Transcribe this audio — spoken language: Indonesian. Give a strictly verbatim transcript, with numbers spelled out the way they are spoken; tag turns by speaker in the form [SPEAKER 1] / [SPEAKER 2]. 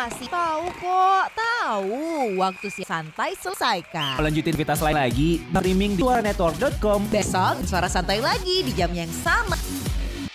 [SPEAKER 1] masih tahu kok, tahu. Waktu si santai selesaikan.
[SPEAKER 2] Lanjutin aktivitas lain lagi, streaming di suara network dot com.
[SPEAKER 1] Besok suara santai lagi di jam yang sama.